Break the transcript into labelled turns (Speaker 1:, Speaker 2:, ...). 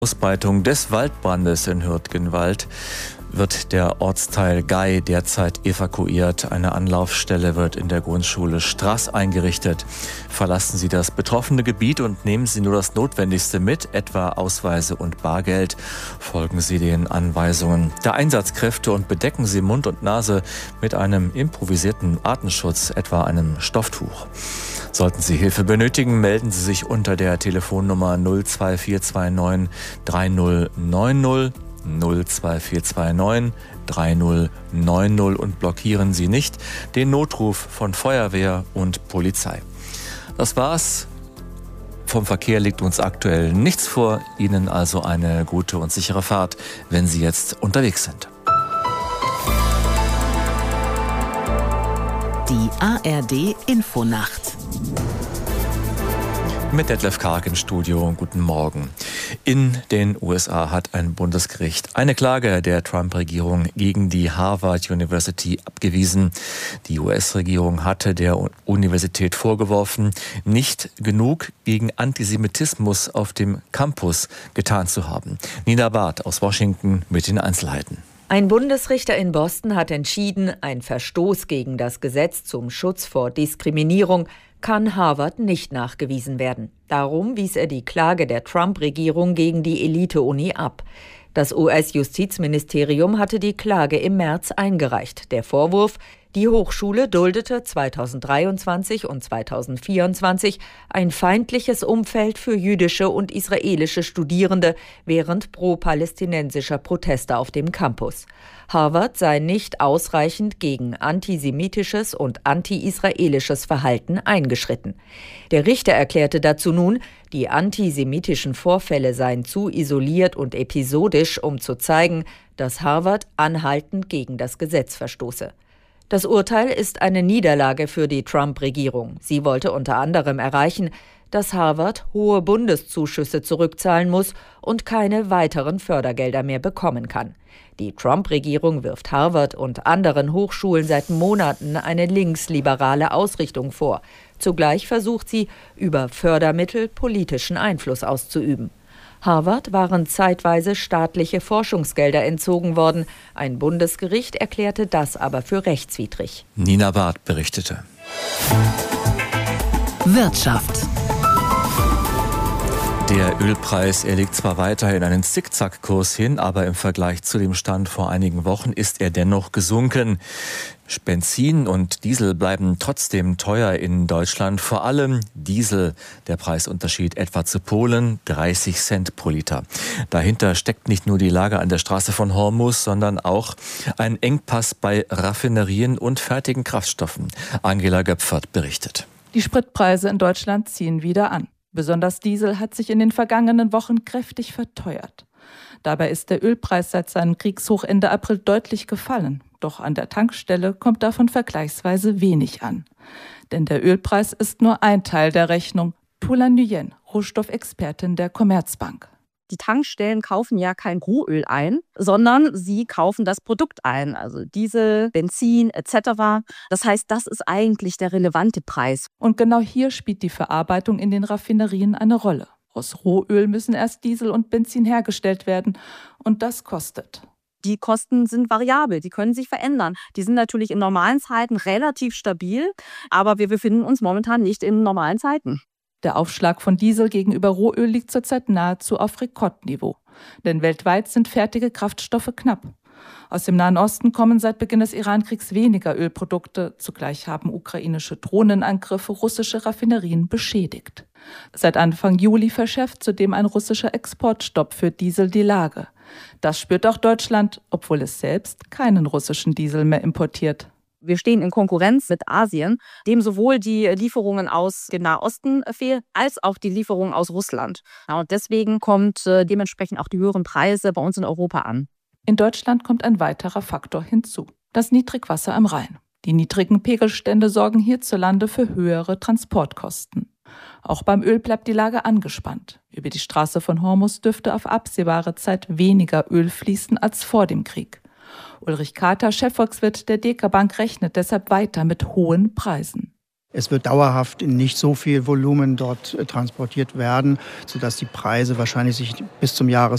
Speaker 1: Ausbreitung des Waldbrandes in Hürtgenwald wird der Ortsteil Gei derzeit evakuiert. Eine Anlaufstelle wird in der Grundschule Straß eingerichtet. Verlassen Sie das betroffene Gebiet und nehmen Sie nur das Notwendigste mit, etwa Ausweise und Bargeld. Folgen Sie den Anweisungen der Einsatzkräfte und bedecken Sie Mund und Nase mit einem improvisierten Atemschutz, etwa einem Stofftuch. Sollten Sie Hilfe benötigen, melden Sie sich unter der Telefonnummer 02429 3090 02429 3090 und blockieren Sie nicht den Notruf von Feuerwehr und Polizei. Das war's. Vom Verkehr liegt uns aktuell nichts vor. Ihnen also eine gute und sichere Fahrt, wenn Sie jetzt unterwegs sind.
Speaker 2: Die ARD Infonacht.
Speaker 1: Mit Detlef Karg im Studio. Guten Morgen. In den USA hat ein Bundesgericht eine Klage der Trump-Regierung gegen die Harvard University abgewiesen. Die US-Regierung hatte der Universität vorgeworfen, nicht genug gegen Antisemitismus auf dem Campus getan zu haben. Nina Barth aus Washington mit den Einzelheiten.
Speaker 3: Ein Bundesrichter in Boston hat entschieden, ein Verstoß gegen das Gesetz zum Schutz vor Diskriminierung kann Harvard nicht nachgewiesen werden. Darum wies er die Klage der Trump-Regierung gegen die Elite-Uni ab. Das US-Justizministerium hatte die Klage im März eingereicht. Der Vorwurf: Die Hochschule duldete 2023 und 2024 ein feindliches Umfeld für jüdische und israelische Studierende während pro-palästinensischer Proteste auf dem Campus. Harvard sei nicht ausreichend gegen antisemitisches und anti-israelisches Verhalten eingeschritten. Der Richter erklärte dazu nun, die antisemitischen Vorfälle seien zu isoliert und episodisch, um zu zeigen, dass Harvard anhaltend gegen das Gesetz verstoße. Das Urteil ist eine Niederlage für die Trump-Regierung. Sie wollte unter anderem erreichen, dass Harvard hohe Bundeszuschüsse zurückzahlen muss und keine weiteren Fördergelder mehr bekommen kann. Die Trump-Regierung wirft Harvard und anderen Hochschulen seit Monaten eine linksliberale Ausrichtung vor. Zugleich versucht sie, über Fördermittel politischen Einfluss auszuüben. Harvard waren zeitweise staatliche Forschungsgelder entzogen worden. Ein Bundesgericht erklärte das aber für rechtswidrig.
Speaker 1: Nina Barth berichtete.
Speaker 2: Wirtschaft.
Speaker 1: Der Ölpreis, er legt zwar weiterhin einen Zickzackkurs hin, aber im Vergleich zu dem Stand vor einigen Wochen ist er dennoch gesunken. Benzin und Diesel bleiben trotzdem teuer in Deutschland. Vor allem Diesel, der Preisunterschied etwa zu Polen, 30 Cent pro Liter. Dahinter steckt nicht nur die Lage an der Straße von Hormuz, sondern auch ein Engpass bei Raffinerien und fertigen Kraftstoffen. Angela Göpfert berichtet.
Speaker 4: Die Spritpreise in Deutschland ziehen wieder an. Besonders Diesel hat sich in den vergangenen Wochen kräftig verteuert. Dabei ist der Ölpreis seit seinem Kriegshoch Ende April deutlich gefallen. Doch an der Tankstelle kommt davon vergleichsweise wenig an. Denn der Ölpreis ist nur ein Teil der Rechnung. Tula Nguyen, Rohstoffexpertin der Commerzbank.
Speaker 5: Die Tankstellen kaufen ja kein Rohöl ein, sondern sie kaufen das Produkt ein, also Diesel, Benzin etc. Das heißt, das ist eigentlich der relevante Preis.
Speaker 4: Und genau hier spielt die Verarbeitung in den Raffinerien eine Rolle. Aus Rohöl müssen erst Diesel und Benzin hergestellt werden und das kostet.
Speaker 5: Die Kosten sind variabel, die können sich verändern. Die sind natürlich in normalen Zeiten relativ stabil, aber wir befinden uns momentan nicht in normalen Zeiten.
Speaker 4: Der Aufschlag von Diesel gegenüber Rohöl liegt zurzeit nahezu auf Rekordniveau. Denn weltweit sind fertige Kraftstoffe knapp. Aus dem Nahen Osten kommen seit Beginn des Iran-Kriegs weniger Ölprodukte. Zugleich haben ukrainische Drohnenangriffe russische Raffinerien beschädigt. Seit Anfang Juli verschärft zudem ein russischer Exportstopp für Diesel die Lage. Das spürt auch Deutschland, obwohl es selbst keinen russischen Diesel mehr importiert.
Speaker 5: Wir stehen in Konkurrenz mit Asien, dem sowohl die Lieferungen aus dem Nahosten fehlen, als auch die Lieferungen aus Russland. Ja, und deswegen kommt dementsprechend auch die höheren Preise bei uns in Europa an.
Speaker 4: In Deutschland kommt ein weiterer Faktor hinzu: das Niedrigwasser am Rhein. Die niedrigen Pegelstände sorgen hierzulande für höhere Transportkosten. Auch beim Öl bleibt die Lage angespannt. Über die Straße von Hormuz dürfte auf absehbare Zeit weniger Öl fließen als vor dem Krieg. Ulrich Kater, Chefvolkswirt der DK Bank, rechnet deshalb weiter mit hohen Preisen.
Speaker 6: Es wird dauerhaft in nicht so viel Volumen dort transportiert werden, sodass die Preise wahrscheinlich sich bis zum Jahresende